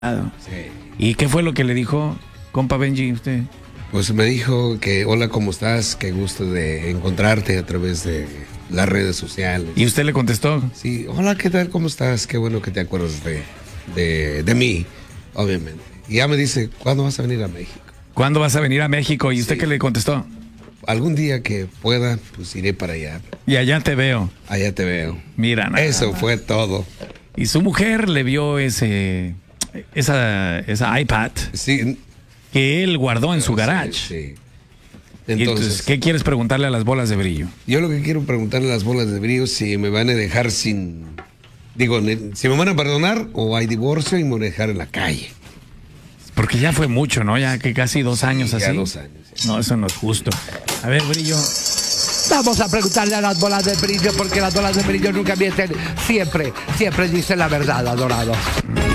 Sí. ¿Y qué fue lo que le dijo, compa Benji, usted? Pues me dijo que hola, ¿cómo estás? Qué gusto de encontrarte a través de las redes sociales. ¿Y usted le contestó? Sí, hola, ¿qué tal? ¿Cómo estás? Qué bueno que te acuerdas de mí, obviamente. Y ya me dice, ¿cuándo vas a venir a México? ¿Cuándo vas a venir a México? ¿Y usted qué le contestó? Algún día que pueda, pues iré para allá. Y allá te veo. Allá te veo. Mira, nada Eso más. fue todo. Y su mujer le vio esa iPad Sí. que él guardó en su garage. Sí. Y entonces, ¿qué quieres preguntarle a las bolas de brillo? Yo lo que quiero preguntarle a las bolas de brillo si me van a dejar sin... Digo, si me van a perdonar o hay divorcio y me van a dejar en la calle. Porque ya fue mucho, ¿no? Ya que casi 2 años así. Ya 2 años. Sí. No, eso no es justo. A ver, Brillo. Vamos a preguntarle a las bolas de brillo, porque las bolas de brillo nunca mienten. Siempre dicen la verdad, adorados.